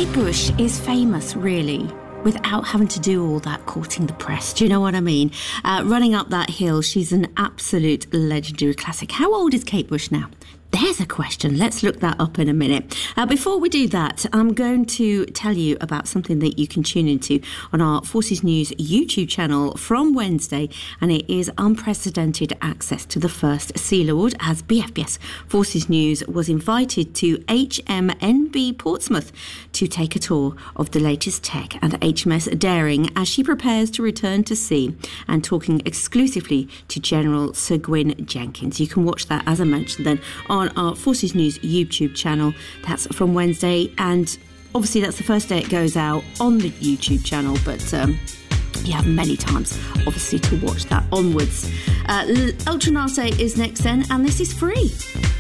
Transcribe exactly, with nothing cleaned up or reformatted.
Kate Bush is famous, really, without having to do all that courting the press. Do you know what I mean? Uh, running up that hill, she's an absolute legendary classic. How old is Kate Bush now? There's a question. Let's look that up in a minute. Uh, before we do that, I'm going to tell you about something that you can tune into on our Forces News YouTube channel from Wednesday, and it is unprecedented access to the first Sea Lord, as B F B S Forces News was invited to H M N B Portsmouth to take a tour of the latest tech and H M S Daring as she prepares to return to sea, and talking exclusively to General Sir Gwyn Jenkins. You can watch that, as I mentioned, then on our Forces News YouTube channel. That's from Wednesday, and obviously that's the first day it goes out on the YouTube channel, but um, you have many times obviously to watch that onwards. uh, Ultranate is next then, and this is free.